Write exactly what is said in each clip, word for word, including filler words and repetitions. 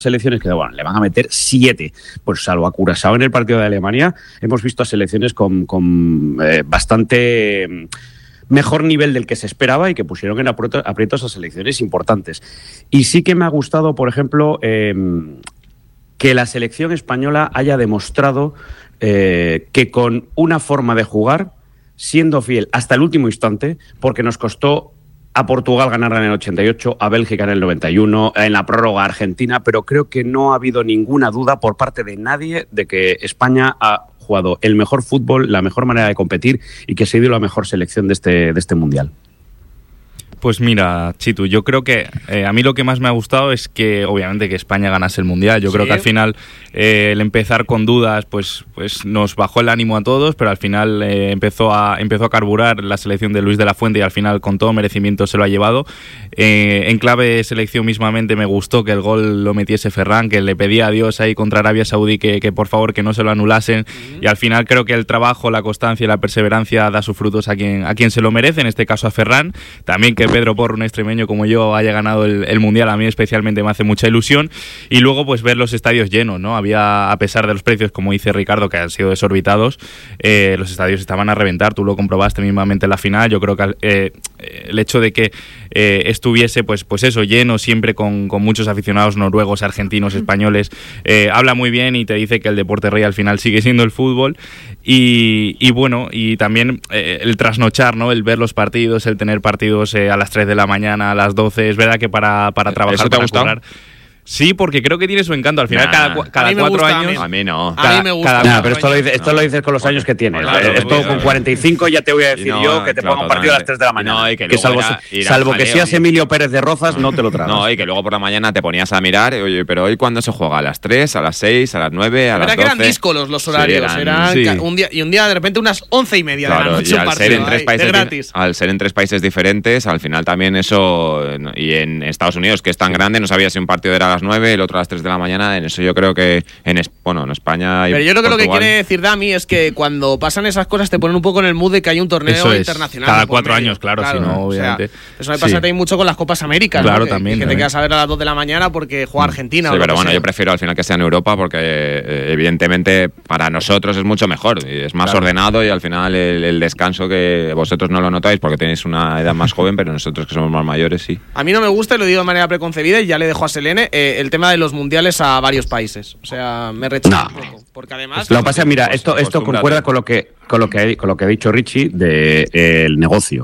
selecciones que bueno, le van a meter siete, pues salvo a Curazao en el partido de Alemania, hemos visto a selecciones con, con eh, bastante mejor nivel del que se esperaba y que pusieron en aprietos a selecciones importantes. Y sí que me ha gustado, por ejemplo, eh, que la selección española haya demostrado eh, que con una forma de jugar, siendo fiel hasta el último instante, porque nos costó a Portugal ganarla en el ochenta y ocho, a Bélgica en el noventa y uno, en la prórroga a Argentina, pero creo que no ha habido ninguna duda por parte de nadie de que España ha jugado el mejor fútbol, la mejor manera de competir y que ha sido la mejor selección de este, de este Mundial. Pues mira, Chitu, yo creo que eh, a mí lo que más me ha gustado es que obviamente que España ganase el Mundial. Yo sí. creo que al final eh, el empezar con dudas pues pues nos bajó el ánimo a todos, pero al final eh, empezó a empezó a carburar la selección de Luis de la Fuente y al final con todo merecimiento se lo ha llevado. Eh, en clave selección mismamente me gustó que el gol lo metiese Ferran, que le pedía a Dios ahí contra Arabia Saudí que, que por favor que no se lo anulasen, uh-huh. y al final creo que el trabajo, la constancia y la perseverancia da sus frutos a quien a quien se lo merece, en este caso a Ferran. También que Pedro Porro, un extremeño como yo, haya ganado el, el Mundial, a mí especialmente me hace mucha ilusión. Y luego pues ver los estadios llenos, ¿no? Había, a pesar de los precios, como dice Ricardo, que han sido desorbitados, eh, los estadios estaban a reventar, tú lo comprobaste mismamente en la final. Yo creo que eh, el hecho de que eh, estuviese pues, pues eso, lleno siempre con, con muchos aficionados noruegos, argentinos, españoles, eh, habla muy bien y te dice que el deporte rey al final sigue siendo el fútbol. Y, y bueno, y también eh, el trasnochar, ¿no? El ver los partidos, el tener partidos eh, a las tres de la mañana, a las doce, es verdad que para, para trabajar, ¿eso te para ha gustado? currar. Sí, porque creo que tiene su encanto. Al final, nah, cada, cada cuatro gusta, años... A mí no. Cada, a mí me gusta. Nah, pero esto lo, dices, esto no. lo dices con los años que tienes. Claro, esto claro, con cuarenta y cinco ya te voy a decir no, yo que te claro, ponga un partido a las tres de la mañana. No, y que que salvo, era, salvo que seas Emilio Pérez de Rozas, no te lo tragas. No, y que luego por la mañana te ponías a mirar, oye, pero hoy ¿cuándo se juega? ¿A las tres, a las seis, a las nueve, a las doce? La verdad que eran díscolos los horarios. Sí, eran, eran sí. un día, y un día de repente unas once y media claro, de la noche y un al partido, ser en tres ay, países de gratis. Al ser en tres países diferentes, al final también eso... Y en Estados Unidos, que es tan grande, no sabía si un partido era a las nueve, el otro a las tres de la mañana. En eso yo creo que en, bueno, en España y Pero yo creo que Portugal, lo que quiere decir Dami es que cuando pasan esas cosas te ponen un poco en el mood de que hay un torneo eso es, internacional. Cada cuatro años, claro, claro, si no, obviamente. O sea, eso me pasa sí. también mucho con las Copas Américas, claro, ¿no? que, también, que también. te quedas a ver a las dos de la mañana porque juega Argentina. Sí, o pero bueno, sea. yo prefiero al final que sea en Europa porque eh, evidentemente para nosotros es mucho mejor y es más claro. ordenado y al final el, el descanso que vosotros no lo notáis porque tenéis una edad más joven, pero nosotros que somos más mayores sí. A mí no me gusta, y lo digo de manera preconcebida y ya le dejo a Selene, eh, el tema de los mundiales a varios países. O sea, me rechaza no. un poco. Porque además... Lo que pasa es, mira, esto, esto concuerda con lo que con lo que, con lo que ha dicho Richie del de, eh, negocio.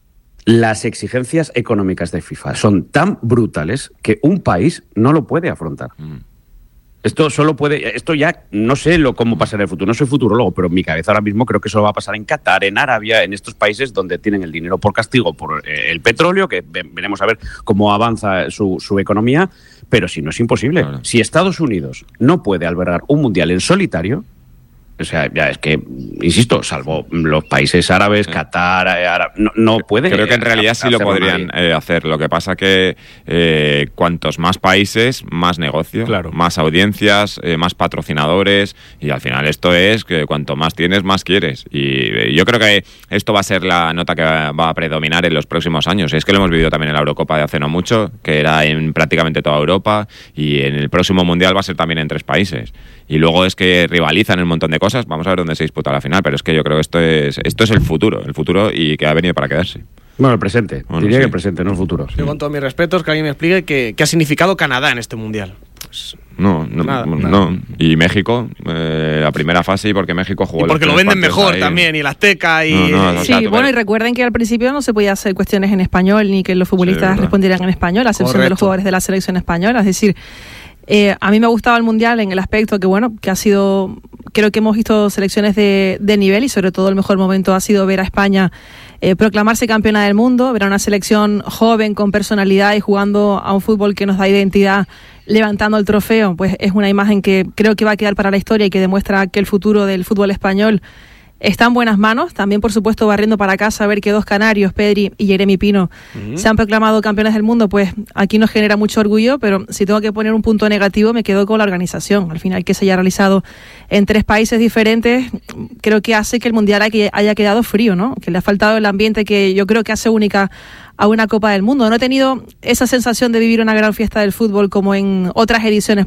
Las exigencias económicas de FIFA son tan brutales que un país no lo puede afrontar. Mm. Esto solo puede, esto ya no sé lo cómo pasará en el futuro, no soy futurólogo, pero en mi cabeza ahora mismo creo que eso va a pasar en Qatar, en Arabia, en estos países donde tienen el dinero por castigo por eh, el petróleo, que veremos a ver cómo avanza su, su economía, pero si no es imposible. Claro. Si Estados Unidos no puede albergar un mundial en solitario, o sea, ya es que, insisto, salvo los países árabes, sí. Qatar, Arab, no, no puede. Creo que en realidad sí lo podrían eh, hacer. Lo que pasa que eh, cuantos más países, más negocio, claro. más audiencias, eh, más patrocinadores, y al final esto es que cuanto más tienes, más quieres. Y eh, yo creo que esto va a ser la nota que va a predominar en los próximos años. Es que lo hemos vivido también en la Eurocopa de hace no mucho, que era en prácticamente toda Europa, y en el próximo Mundial va a ser también en tres países. Y luego es que rivalizan en un montón de cosas. Vamos a ver dónde se disputa la final, pero es que yo creo que esto es esto es el futuro, el futuro y que ha venido para quedarse. Bueno, el presente. Bueno, diría sí. que el presente, no el futuro. Yo con todos mis respetos, que alguien me explique qué, qué ha significado Canadá en este Mundial. Pues no, no, nada, no. Nada. Y México, eh, la primera fase, y porque México jugó... Y porque lo venden mejor ahí. También, y el Azteca y... No, no, no, sí, exacto, bueno, pero... y recuerden que al principio no se podía hacer cuestiones en español, ni que los futbolistas sí, respondieran en español, a excepción Correcto. de los jugadores de la selección española, es decir... Eh, a mí me ha gustado el Mundial en el aspecto que, bueno, que ha sido, creo que hemos visto selecciones de, de nivel, y sobre todo el mejor momento ha sido ver a España eh, proclamarse campeona del mundo, ver a una selección joven, con personalidad y jugando a un fútbol que nos da identidad, levantando el trofeo. Pues es una imagen que creo que va a quedar para la historia y que demuestra que el futuro del fútbol español está en buenas manos. También, por supuesto, barriendo para casa, ver que dos canarios, Pedri y Jeremy Pino, uh-huh. se han proclamado campeones del mundo, pues aquí nos genera mucho orgullo, pero si tengo que poner un punto negativo, me quedo con la organización. Al final, que se haya realizado en tres países diferentes, creo que hace que el Mundial haya quedado frío, ¿no? Que le ha faltado el ambiente que yo creo que hace única a una Copa del Mundo. No he tenido esa sensación de vivir una gran fiesta del fútbol como en otras ediciones